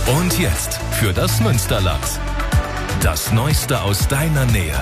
Und jetzt für das Münsterland. Das Neueste aus deiner Nähe.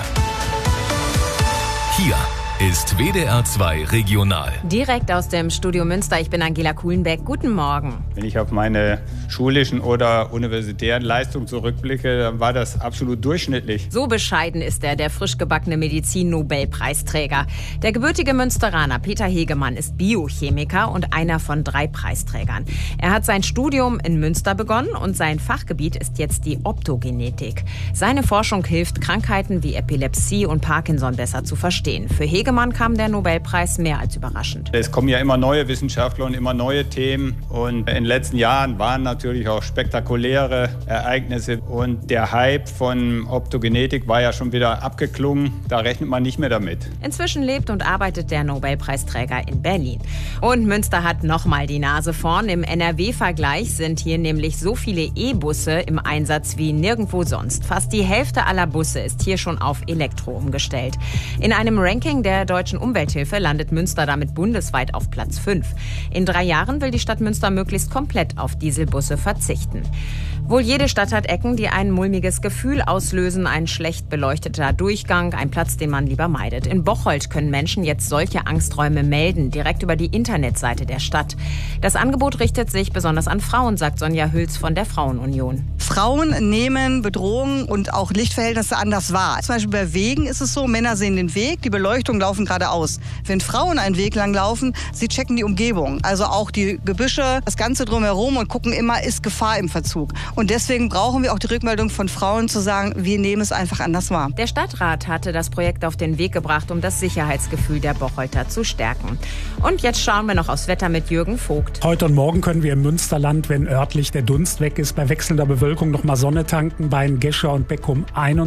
Hier ist WDR 2 Regional. Direkt aus dem Studio Münster. Ich bin Angela Kuhlenbeck. Guten Morgen. Wenn ich auf meine schulischen oder universitären Leistungen zurückblicke, dann war das absolut durchschnittlich. So bescheiden ist er, der frisch gebackene Medizin-Nobelpreisträger. Der gebürtige Münsteraner Peter Hegemann ist Biochemiker und einer von 3 Preisträgern. Er hat sein Studium in Münster begonnen und sein Fachgebiet ist jetzt die Optogenetik. Seine Forschung hilft, Krankheiten wie Epilepsie und Parkinson besser zu verstehen. Für Hegemann kam der Nobelpreis mehr als überraschend. Es kommen ja immer neue Wissenschaftler und immer neue Themen. Und in den letzten Jahren waren natürlich auch spektakuläre Ereignisse. Und der Hype von Optogenetik war ja schon wieder abgeklungen. Da rechnet man nicht mehr damit. Inzwischen lebt und arbeitet der Nobelpreisträger in Berlin. Und Münster hat nochmal die Nase vorn. Im NRW-Vergleich sind hier nämlich so viele E-Busse im Einsatz wie nirgendwo sonst. Fast die Hälfte aller Busse ist hier schon auf Elektro umgestellt. In einem Ranking der Deutschen Umwelthilfe landet Münster damit bundesweit auf Platz 5. In 3 Jahren will die Stadt Münster möglichst komplett auf Dieselbusse verzichten. Wohl jede Stadt hat Ecken, die ein mulmiges Gefühl auslösen. Ein schlecht beleuchteter Durchgang, ein Platz, den man lieber meidet. In Bocholt können Menschen jetzt solche Angsträume melden, direkt über die Internetseite der Stadt. Das Angebot richtet sich besonders an Frauen, sagt Sonja Hüls von der Frauenunion. Frauen nehmen Bedrohungen und auch Lichtverhältnisse anders wahr. Zum Beispiel bei Wegen ist es so, Männer sehen den Weg, die Beleuchtung laufen geradeaus. Wenn Frauen einen Weg lang laufen, sie checken die Umgebung, also auch die Gebüsche, das Ganze drumherum und gucken immer, ist Gefahr im Verzug. Und deswegen brauchen wir auch die Rückmeldung von Frauen zu sagen, wir nehmen es einfach anders wahr. Der Stadtrat hatte das Projekt auf den Weg gebracht, um das Sicherheitsgefühl der Bocholter zu stärken. Und jetzt schauen wir noch aufs Wetter mit Jürgen Vogt. Heute und morgen können wir im Münsterland, wenn örtlich der Dunst weg ist, bei wechselnder Bewölkung noch mal Sonne tanken, bei Gescher und Beckum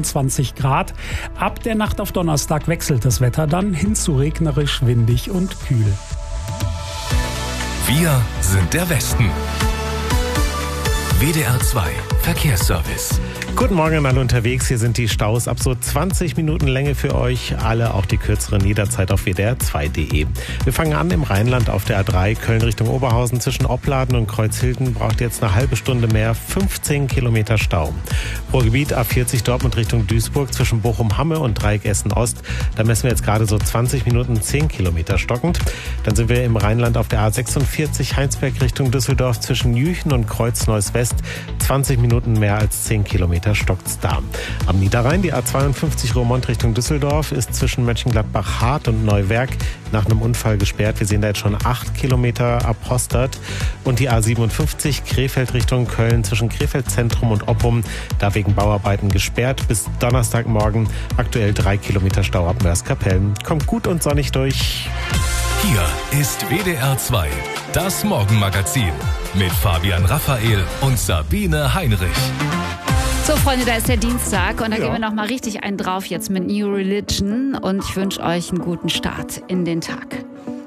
21 Grad. Ab der Nacht auf Donnerstag wechselt das Wetter dann hin zu regnerisch, windig und kühl. Wir sind der Westen. WDR 2 Verkehrsservice. Guten Morgen an alle unterwegs. Hier sind die Staus ab so 20 Minuten Länge für euch. Alle, auch die kürzeren, jederzeit auf wdr2.de. Wir fangen an im Rheinland auf der A3 Köln Richtung Oberhausen. Zwischen Opladen und Kreuzhilden braucht ihr jetzt eine halbe Stunde mehr, 15 Kilometer Stau. Ruhrgebiet A40 Dortmund Richtung Duisburg zwischen Bochum-Hamme und Dreieck Essen-Ost. Da messen wir jetzt gerade so 20 Minuten 10 Kilometer stockend. Dann sind wir im Rheinland auf der A46 Heinsberg Richtung Düsseldorf zwischen Jüchen und Kreuz-Neuss-West. 20 Minuten mehr als 10 Kilometer stockt's da. Am Niederrhein die A52 Roermond Richtung Düsseldorf ist zwischen Mönchengladbach-Hart und Neuwerk nach einem Unfall gesperrt. Wir sehen da jetzt schon 8 Kilometer ab Hostert. Und die A57 Krefeld Richtung Köln zwischen Krefeld Zentrum und Oppum, da wegen Bauarbeiten gesperrt bis Donnerstagmorgen. Aktuell 3 Kilometer Stau ab Mörs-Kapellen. Kommt gut und sonnig durch. Hier ist WDR 2, das Morgenmagazin mit Fabian Raphael und Sabine Heinrich. So, Freunde, da ist der Dienstag und da gehen wir noch mal richtig einen drauf jetzt mit New Religion und ich wünsche euch einen guten Start in den Tag.